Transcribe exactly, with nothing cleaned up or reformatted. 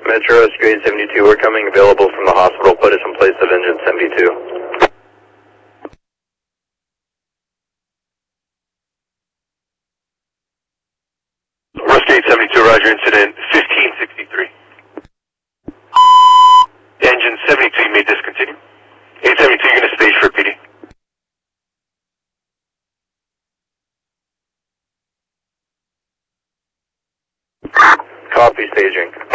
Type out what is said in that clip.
Metro, Grade seventy-two, we're coming available from the hospital. Put us in place of engine seventy-two. Rusgate seventy-two, roger, incident fifteen sixty-three. Engine seventy-two, you may discontinue. eight seventy-two, you're going to stage for P D. Copy, staging.